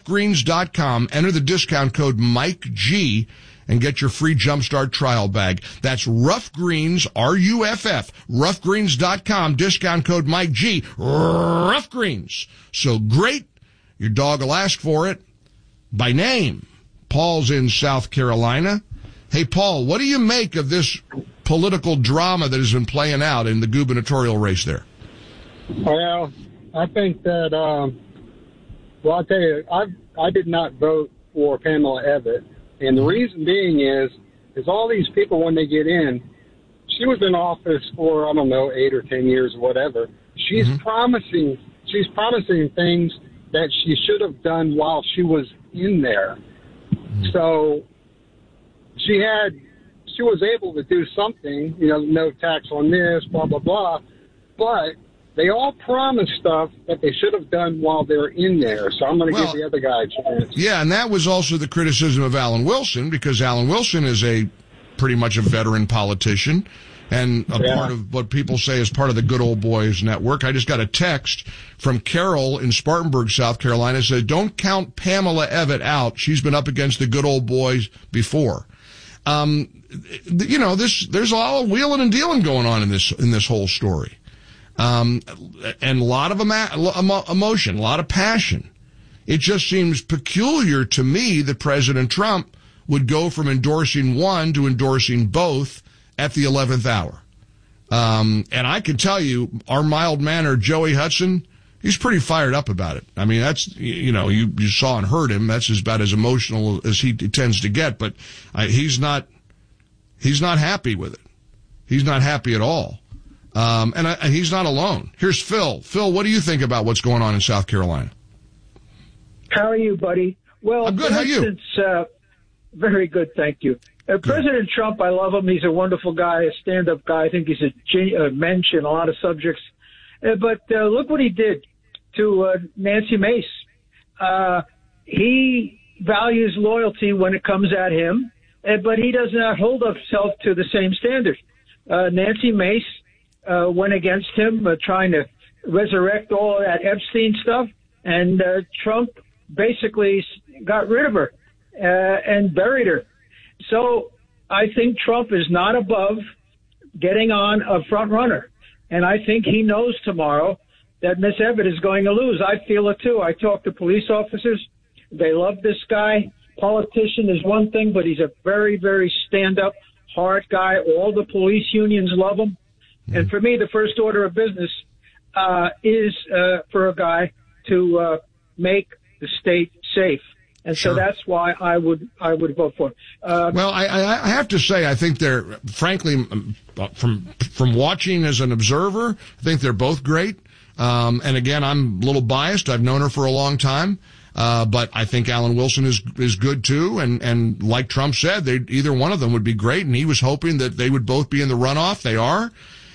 roughgreens.com, enter the discount code MikeG, and get your free Jumpstart trial bag. That's Rough Greens, R-U-F-F, roughgreens.com, discount code Mike G, Rough Greens. So great, your dog will ask for it by name. Paul's in South Carolina. Hey, Paul, what do you make of this political drama that has been playing out in the gubernatorial race there? Well, I think that, well, I'll tell you, I did not vote for Pamela Abbott. And the reason being is all these people, when they get in, she was in office for, I don't know, 8 or 10 years or whatever. She's promising things that she should have done while she was in there. So she was able to do something, no tax on this, blah, blah, blah. But they all promised stuff that they should have done while they're in there. So I'm going to give the other guy a chance. Yeah, and that was also the criticism of Alan Wilson, because Alan Wilson is pretty much a veteran politician and part of what people say is part of the Good Old Boys Network. I just got a text from Carol in Spartanburg, South Carolina, said, don't count Pamela Abbott out. She's been up against the Good Old Boys before. There's all wheeling and dealing going on in this whole story. And a lot of emotion, a lot of passion. It just seems peculiar to me that President Trump would go from endorsing one to endorsing both at the 11th hour. And I can tell you, our mild-mannered Joey Hudson, he's pretty fired up about it. I mean, that's, you saw and heard him. That's about as emotional as he tends to get, but he's not happy with it. He's not happy at all. And he's not alone. Here's Phil. Phil, what do you think about what's going on in South Carolina? How are you, buddy? Well, I'm good. How are you? Very good, thank you. President Trump, I love him. He's a wonderful guy, a stand-up guy. I think he's a mensch in a lot of subjects. But look what he did to Nancy Mace. He values loyalty when it comes at him, but he does not hold himself to the same standard. Nancy Mace went against him, trying to resurrect all that Epstein stuff, and Trump basically got rid of her and buried her. So I think Trump is not above getting on a front runner, and I think he knows tomorrow that Miss Abbott is going to lose. I feel it too. I talk to police officers. They love this guy. Politician is one thing, but he's a very, very stand-up, hard guy. All the police unions love him. And for me, the first order of business is for a guy to make the state safe. And so that's why I would vote for him. Well, I have to say, I think they're, frankly, from watching as an observer, I think they're both great. And again, I'm a little biased. I've known her for a long time. But I think Alan Wilson is good too. And like Trump said, either one of them would be great. And he was hoping that they would both be in the runoff. They are.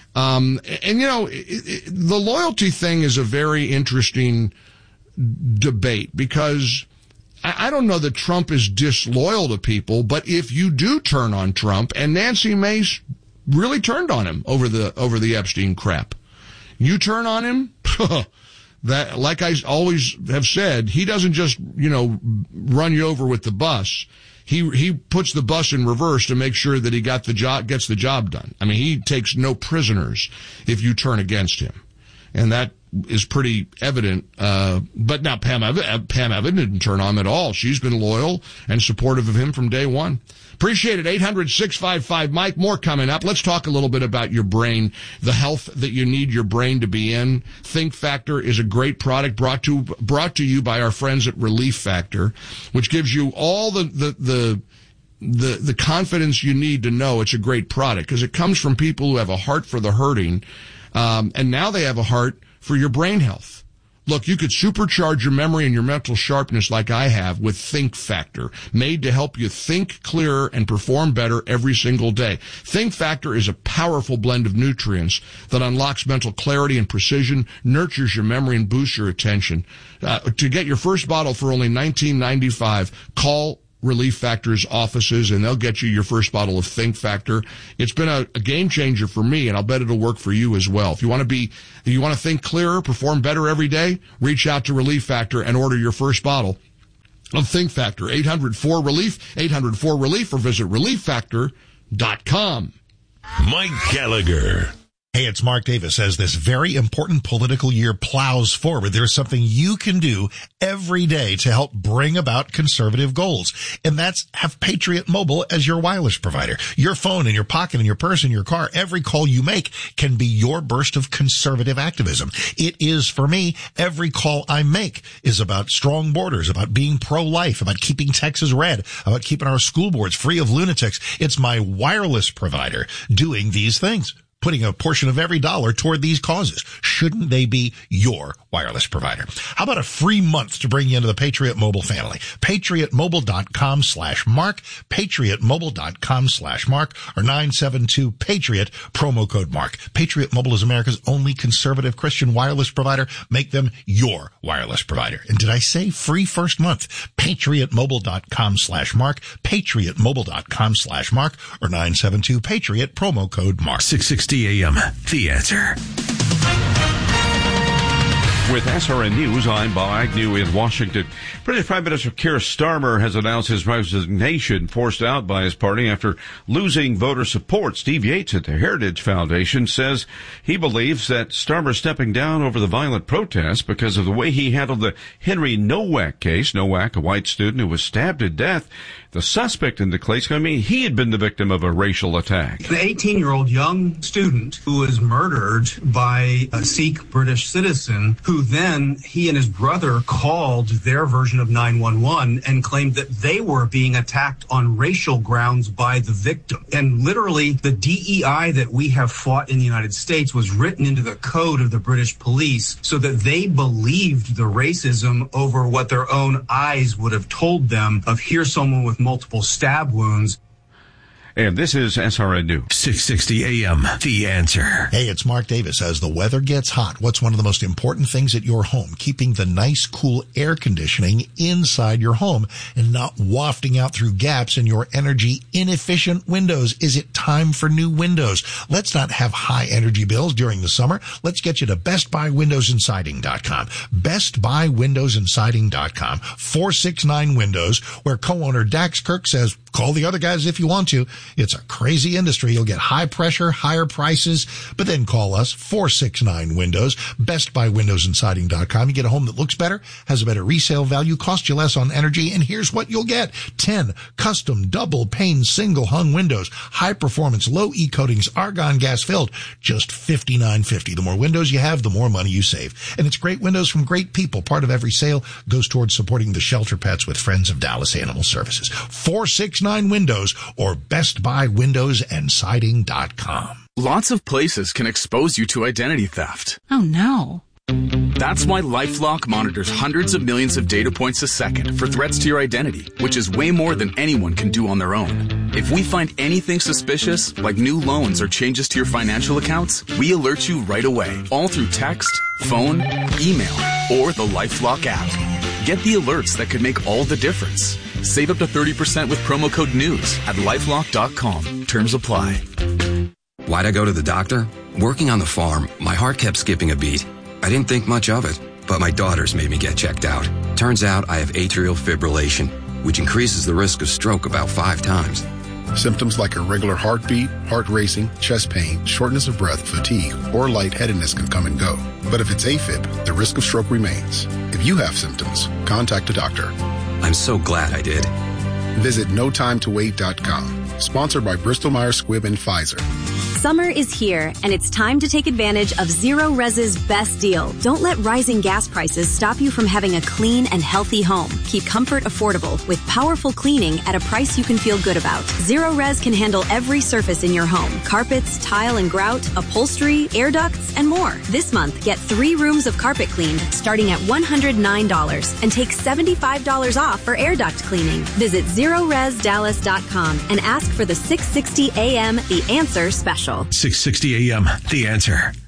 The loyalty thing is a very interesting debate, because I don't know that Trump is disloyal to people, but if you do turn on Trump, and Nancy Mace really turned on him over the Epstein crap, you turn on him, that, like I always have said, he doesn't just, run you over with the bus. He puts the bus in reverse to make sure that he gets the job done. I mean, he takes no prisoners if you turn against him. And that is pretty evident. But now Pam Abbott didn't turn on him at all. She's been loyal and supportive of him from day one. Appreciate it. 800-655-Mike. More coming up. Let's talk a little bit about your brain, the health that you need your brain to be in. Think Factor is a great product brought to you by our friends at Relief Factor, which gives you all the confidence you need to know it's a great product, because it comes from people who have a heart for the hurting, and now they have a heart for your brain health. Look, you could supercharge your memory and your mental sharpness like I have with Think Factor, made to help you think clearer and perform better every single day. Think Factor is a powerful blend of nutrients that unlocks mental clarity and precision, nurtures your memory, and boosts your attention. To get your first bottle for only $19.95, call Relief Factor's offices, and they'll get you your first bottle of Think Factor. It's been a game changer for me, and I'll bet it'll work for you as well. If you want to think clearer, perform better every day, reach out to Relief Factor and order your first bottle of Think Factor. 800-4RELIEF, 800-4RELIEF, or visit relieffactor.com. Mike Gallagher. Hey, it's Mark Davis. As this very important political year plows forward, there's something you can do every day to help bring about conservative goals. And that's have Patriot Mobile as your wireless provider. Your phone in your pocket, in your purse, in your car, every call you make can be your burst of conservative activism. It is for me. Every call I make is about strong borders, about being pro-life, about keeping Texas red, about keeping our school boards free of lunatics. It's my wireless provider doing these things, putting a portion of every dollar toward these causes. Shouldn't they be your wireless provider? How about a free month to bring you into the Patriot Mobile family? PatriotMobile.com/Mark, PatriotMobile.com/Mark, or 972-PATRIOT, promo code Mark. Patriot Mobile is America's only conservative Christian wireless provider. Make them your wireless provider. And did I say free first month? PatriotMobile.com/Mark, PatriotMobile.com/Mark, or 972-PATRIOT, promo code Mark. 660 AM, The Answer. With SRN News, I'm Bob Agnew in Washington. British Prime Minister Keir Starmer has announced his resignation, forced out by his party after losing voter support. Steve Yates at the Heritage Foundation says he believes that Starmer stepping down over the violent protests because of the way he handled the Henry Nowak case. Nowak, a white student who was stabbed to death. The suspect in the case, he had been the victim of a racial attack. An 18-year-old young student who was murdered by a Sikh British citizen who then he and his brother called their version of 911 and claimed that they were being attacked on racial grounds by the victim. And literally, the DEI that we have fought in the United States was written into the code of the British police so that they believed the racism over what their own eyes would have told them of here's someone with multiple stab wounds. And this is SRN News. 660 AM, The Answer. Hey, it's Mark Davis. As the weather gets hot, what's one of the most important things at your home? Keeping the nice, cool air conditioning inside your home and not wafting out through gaps in your energy inefficient windows. Is it time for new windows? Let's not have high energy bills during the summer. Let's get you to BestBuyWindowsAndSiding.com. BestBuyWindowsAndSiding.com. 469 Windows, where co-owner Dax Kirk says, call the other guys if you want to. It's a crazy industry. You'll get high pressure, higher prices, but then call us, 469 Windows, BestBuyWindowsAndSiding.com. You get a home that looks better, has a better resale value, costs you less on energy, and here's what you'll get. 10 custom double pane single hung windows, high performance, low E coatings, argon gas filled, just $59.50. The more windows you have, the more money you save. And it's great windows from great people. Part of every sale goes towards supporting the shelter pets with Friends of Dallas Animal Services. 469 Windows or BestBuyWindowsAndSiding.com. Lots of places can expose you to identity theft. Oh no. That's why LifeLock monitors hundreds of millions of data points a second for threats to your identity, which is way more than anyone can do on their own. If we find anything suspicious, like new loans or changes to your financial accounts, we alert you right away, all through text, phone, email, or the LifeLock app. Get the alerts that could make all the difference. Save up to 30% with promo code NEWS at LifeLock.com. Terms apply. Why'd I go to the doctor? Working on the farm, my heart kept skipping a beat. I didn't think much of it, but my daughters made me get checked out. Turns out I have atrial fibrillation, which increases the risk of stroke about 5 times. Symptoms like irregular heartbeat, heart racing, chest pain, shortness of breath, fatigue, or lightheadedness can come and go. But if it's AFib, the risk of stroke remains. If you have symptoms, contact a doctor. I'm so glad I did. Visit NoTimeToWait.com. Sponsored by Bristol-Myers Squibb and Pfizer. Summer is here, and it's time to take advantage of Zerorez's best deal. Don't let rising gas prices stop you from having a clean and healthy home. Keep comfort affordable with powerful cleaning at a price you can feel good about. Zerorez can handle every surface in your home. Carpets, tile and grout, upholstery, air ducts, and more. This month, get 3 rooms of carpet cleaned starting at $109 and take $75 off for air duct cleaning. Visit ZerorezDallas.com and ask for the 660 AM The Answer special. 660 AM, The Answer.